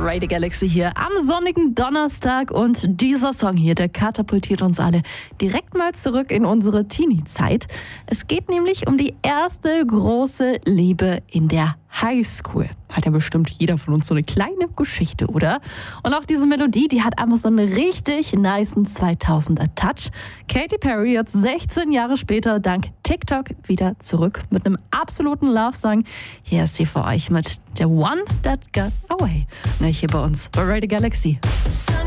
Radio Galaxy hier am sonnigen Donnerstag und dieser Song hier, der katapultiert uns alle direkt mal zurück in unsere Teenie-Zeit. Es geht nämlich um die erste große Liebe in der Highschool. Hat ja bestimmt jeder von uns so eine kleine Geschichte, oder? Und auch diese Melodie, die hat einfach so einen richtig nicen 2000er-Touch. Katy Perry jetzt 16 Jahre später dank TikTok wieder zurück mit einem absoluten Love-Song. Hier ist sie für euch mit The One That Got Away. Hier bei uns bei Radio Galaxy.